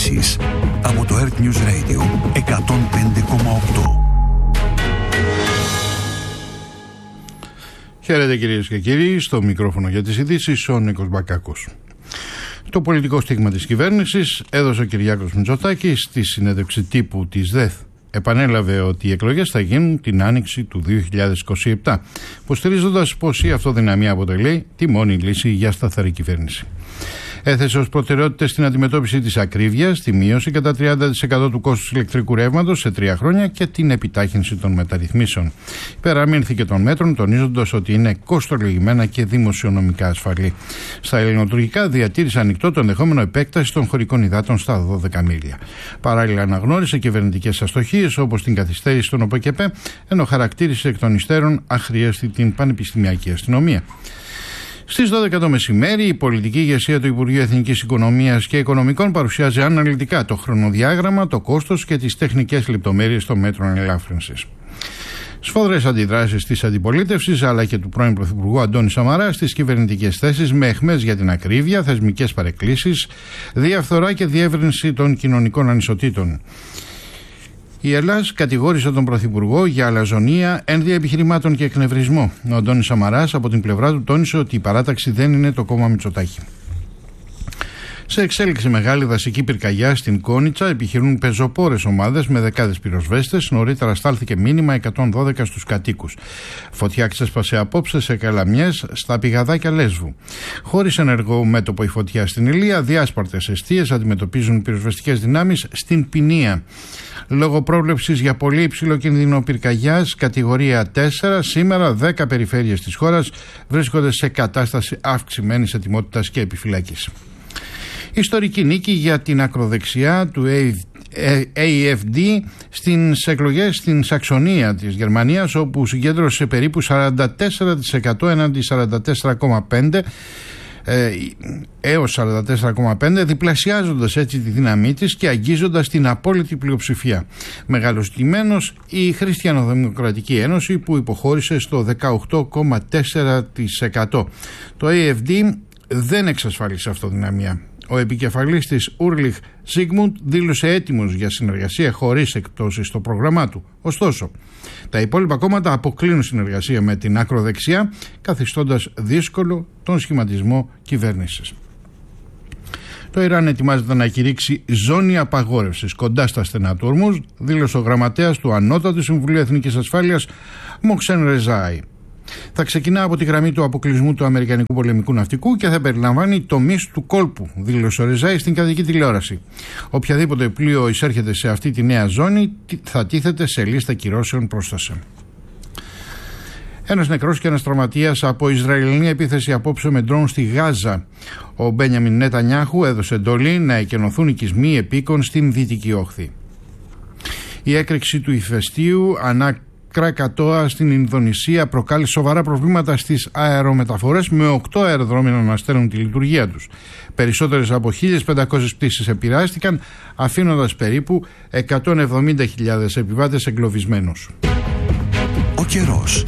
ειδήσεις από το Earth News Radio 105,8. Χαίρετε κυρίες και κύριοι, στο μικρόφωνο για τις ειδήσεις ο Νίκος Μπακάκος. Το πολιτικό στίγμα της κυβέρνησης έδωσε ο Κυριάκος Μητσοτάκης στη συνέντευξη τύπου της ΔΕΘ. Επανέλαβε ότι οι εκλογές θα γίνουν την άνοιξη του 2027, υποστηρίζοντας πως η αυτοδυναμία αποτελεί τη μόνη λύση για σταθερή κυβέρνηση. Έθεσε ως προτεραιότητες την αντιμετώπιση της ακρίβειας, τη μείωση κατά 30% του κόστους ηλεκτρικού ρεύματος σε 3 χρόνια και την επιτάχυνση των μεταρρυθμίσεων. Υπεραμείνθηκε των μέτρων, τονίζοντας ότι είναι κοστολογημένα και δημοσιονομικά ασφαλή. Στα ελληνοτουρκικά διατήρησε ανοιχτό το ενδεχόμενο επέκταση των χωρικών υδάτων στα 12 μίλια. Παράλληλα, αναγνώρισε κυβερνητικές αστοχίες όπως την καθυστέρηση των ΟΠΕΚΕΠΕ, ενώ χαρακτήρισε εκ των υστέρων αχρίαστη την πανεπιστημιακή αστυνομία. Στις 12 το μεσημέρι, η πολιτική ηγεσία του Υπουργείου Εθνικής Οικονομίας και Οικονομικών παρουσιάζει αναλυτικά το χρονοδιάγραμμα, το κόστος και τις τεχνικές λεπτομέρειες των μέτρων ελάφρυνσης. Σφοδρές αντιδράσεις της αντιπολίτευσης αλλά και του πρώην Πρωθυπουργού Αντώνη Σαμαρά στις κυβερνητικές θέσεις με αιχμές για την ακρίβεια, θεσμικές παρεκκλήσεις, διαφθορά και διεύρυνση των κοινωνικών ανισοτήτων. Η Ελλάς κατηγόρησε τον Πρωθυπουργό για αλαζονία, ένδια επιχειρημάτων και εκνευρισμό. Ο Αντώνης Σαμαράς από την πλευρά του τόνισε ότι η παράταξη δεν είναι το κόμμα Μητσοτάκη. Σε εξέλιξη μεγάλη δασική πυρκαγιά στην Κόνιτσα επιχειρούν πεζοπόρες ομάδες με δεκάδες πυροσβέστες. Νωρίτερα στάλθηκε μήνυμα 112 στους κατοίκους. Φωτιά ξέσπασε απόψε σε Καλαμιές, στα πηγαδάκια Λέσβου. Χωρίς ενεργό μέτωπο η φωτιά στην Ηλία, διάσπαρτες εστίες αντιμετωπίζουν πυροσβεστικές δυνάμεις στην Ποινία. Λόγω πρόβλεψης για πολύ υψηλό κίνδυνο πυρκαγιάς, κατηγορία 4, σήμερα 10 περιφέρειες της χώρας βρίσκονται σε κατάσταση αυξημένης ετοιμότητας και επιφυλάκης. Ιστορική νίκη για την ακροδεξιά του AfD στις εκλογές στην Σαξονία της Γερμανίας, όπου συγκέντρωσε περίπου 44% έναντι 44,5% έως 44,5%, διπλασιάζοντας έτσι τη δύναμή της και αγγίζοντας την απόλυτη πλειοψηφία. Μεγαλοστημένος η Χριστιανοδημοκρατική Ένωση, που υποχώρησε στο 18,4%. Το AfD δεν εξασφάλισε αυτοδυναμία. Ο επικεφαλής της Ουρλιχ Ζίγμουντ δήλωσε έτοιμος για συνεργασία χωρίς εκπτώσεις στο πρόγραμμά του. Ωστόσο, τα υπόλοιπα κόμματα αποκλίνουν συνεργασία με την ακροδεξιά, καθιστώντας δύσκολο τον σχηματισμό κυβέρνησης. Το Ιράν ετοιμάζεται να κηρύξει ζώνη απαγόρευσης κοντά στα στενά του Ορμούζ, δήλωσε ο γραμματέας του Ανώτατου Συμβουλίου Εθνικής Ασφάλειας, Μοχσέν Ρεζάι. Θα ξεκινά από τη γραμμή του αποκλεισμού του Αμερικανικού πολεμικού ναυτικού και θα περιλαμβάνει τομείς του κόλπου, δήλωσε ο Ρεζάι στην κρατική τηλεόραση. Οποιαδήποτε πλοίο εισέρχεται σε αυτή τη νέα ζώνη θα τίθεται σε λίστα κυρώσεων, πρόσθεσε. Ένας νεκρός και ένας τραυματίας από Ισραηλινή επίθεση απόψε με ντρόουν στη Γάζα. Ο Μπένιαμιν Νετανιάχου έδωσε εντολή να εκενωθούν οικισμοί επίκων στην Δυτική Όχθη. Η έκρηξη του ηφαιστείου Κρακατόα στην Ινδονησία προκάλεσε σοβαρά προβλήματα στις αερομεταφορές, με 8 αεροδρόμια να αναστέλνουν τη λειτουργία τους. Περισσότερες από 1.500 πτήσεις επηρεάστηκαν, αφήνοντας περίπου 170.000 επιβάτες εγκλωβισμένους. Ο καιρός.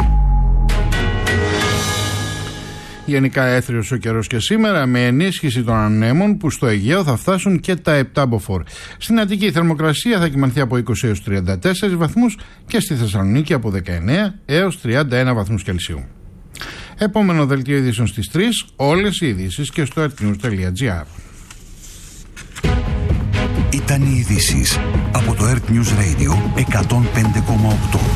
Γενικά έθριος ο καιρός και σήμερα, με ενίσχυση των ανέμων που στο Αιγαίο θα φτάσουν και τα 7 μποφόρ. Στην Αττική η θερμοκρασία θα κυμανθεί από 20 έως 34 βαθμούς και στη Θεσσαλονίκη από 19 έως 31 βαθμούς Κελσίου. Επόμενο δελτίο ειδήσεων στις 3, όλες οι ειδήσεις και στο earthnews.gr. Ήταν οι ειδήσεις από το Earth News Radio 105,8.